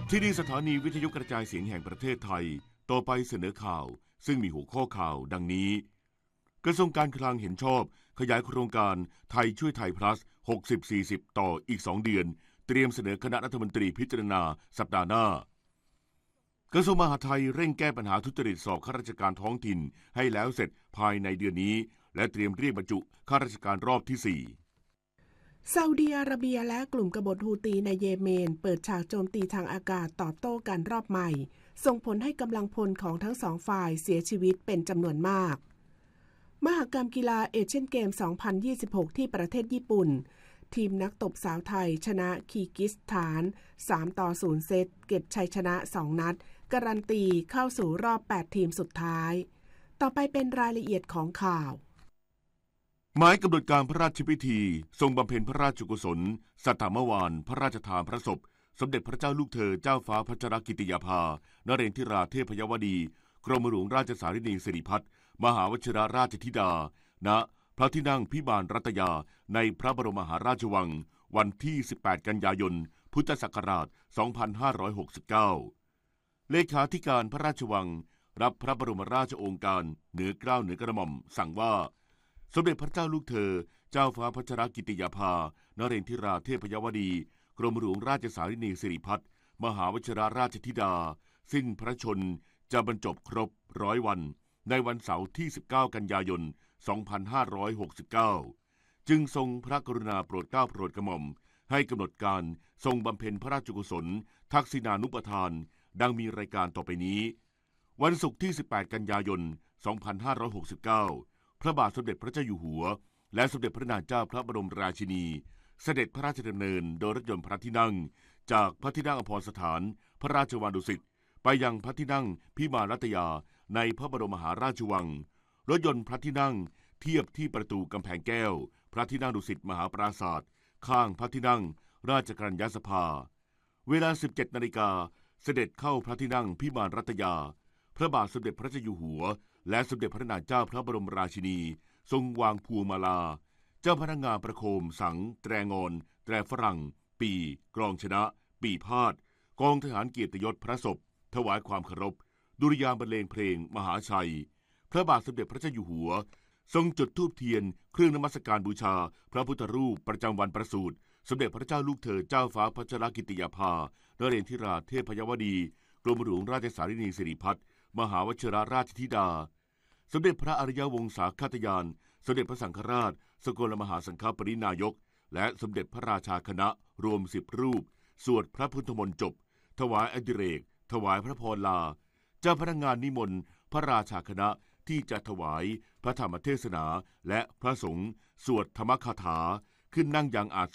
ที่นี่สถานีวิทยุกระจายเสียงแห่งประเทศไทยต่อไปเสนอข่าวซึ่งมีหัวข้อข่าวดังนี้กระทรวงการคลังเห็นชอบขยายโครงการไทยช่วยไทย plus 60-40 ต่ออีก2 เดือนเตรียมเสนอคณะรัฐมนตรีพิจารณาสัปดาห์หน้ากระทรวงมหาดไทยเร่งแก้ปัญหาทุจริตสอบข้าราชการท้องถิ่นให้แล้วเสร็จภายในเดือนนี้และเตรียมเรียกบรรจุข้าราชการรอบที่4 ซาอุดิอาระเบียและกลุ่มกบฏฮูตีในเยเมนเปิดฉากโจมตีทางอากาศตอบโต้กันรอบใหม่ส่งผลให้กำลังพลของทั้งสองฝ่ายเสียชีวิตเป็นจำนวนมากมหกรรมกีฬาเอเชียนเกม 2026 ที่ประเทศญี่ปุ่นทีมนักตบสาวไทยชนะคีร์กิสถาน 3-0 เซตเก็บชัยชนะ 2 นัดการันตีเข้าสู่รอบ 8 ทีมสุดท้ายต่อไปเป็นรายละเอียดของข่าวหมายกำหนดการพระราชพิธีทรงบำเพ็ญพระราชกุศลสัทธมวาลพระราชทานพระศพสมเด็จพระเจ้าลูกเธอเจ้าฟ้าพัชรกิติยาภานเรนทิราเทพยวดีกรมหลวงราชสารินีสิริพัฒน์มหาวชิรราชธิดาณพระที่นั่งพิมานรัตยาในพระบรมมหาราชวังวันที่18 กันยายนพุทธศักราช 2569เลขาธิการพระราชวังรับพระบรมราชโองการเหนือเกล้าเหนือกระหม่อมสั่งว่าสมเด็จพระเจ้าลูกเธอเจ้าฟ้าพัชรกิติยาภานเรนทิราเทพยวดีกรมหลวงราชสารินีสิริพัฒน์มหาวชิรราชธิดาสิ้นพระชนจะบรรจบครบ100 วันในวันเสาร์ที่19 กันยายน 2569จึงทรงพระกรุณาโปรดเกล้าโปรดกระหม่อมให้กำหนดการทรงบำเพ็ญพระราชกุศลทักษิณานุปทานดังมีรายการต่อไปนี้วันศุกร์ที่18 กันยายน 2569พระบาทสมเด็จพระเจ้าอยู่หัวและสมเด็จพระนางเจ้าพระบรมราชินีเสด็จพระราชดำเนินโดยรถยนต์พระที่นั่งจากพระที่นั่งอภรสถานพระราชวังดุสิตไปยังพระที่นั่งพิมานรัตยาในพระบรมมหาราชวังรถยนต์พระที่นั่งเทียบที่ประตูกำแพงแก้วพระที่นั่งดุสิตมหาปราสาทข้างพระที่นั่งราชกัญญาสภาเวลา 17 นาฬิกาเสด็จเข้าพระที่นั่งพิมานรัตยาพระบาทสมเด็จพระเจ้าอยู่หัวและสมเด็จพระนางเจ้าพระบรมราชินีทรงวางพวงมาลาเจ้าพนักงานประโคมสังแตรงอนแตรฝรั่งปีกลองชนะปีพาดกองทหารเกียรติยศพระศพถวายความเคารพดุริยางค์บรรเลงเพลงมหาชัยพระบาทสมเด็จพระเจ้าอยู่หัวทรงจุดธูปเทียนเครื่องนมัสการบูชาพระพุทธรูปประจำวันประสูติสมเด็จพระเจ้าลูกเธอเจ้าฟ้าพัชรกิติยาภานเรนทิราเทพยวดีกรมหลวงราชสารินีสิริพัฒน์มหาวชิรราชธิดาสมเด็จพระอริยวงศาคตยานสมเด็จพระสังฆราชสกลมหาสังฆปรินายกและสมเด็จพระราชาคณะรวม10 รูปสวดพระพุทธมนต์จบถวายอดิเรกถวายพระพรลาเจ้าพนักงานนิมนต์พระราชาคณะที่จะถวายพระธรรมเทศนาและพระสงฆ์สวดธรรมคาถาขึ้นนั่งยังอา